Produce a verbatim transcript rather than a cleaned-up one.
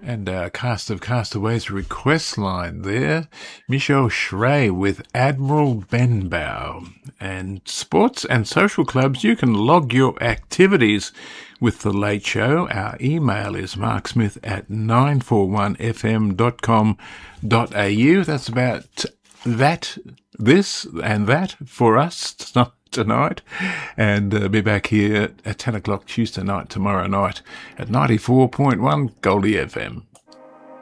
And our Cast of Castaways request line there, Michelle Schrey with Admiral Benbow. And sports and social clubs, you can log your activities with The Late Show. Our email is marksmith at nine four one f m dot com dot a u. That's about that, this and that for us tonight. And uh, be back here at ten o'clock Tuesday night tomorrow night at ninety-four point one Goldie F M.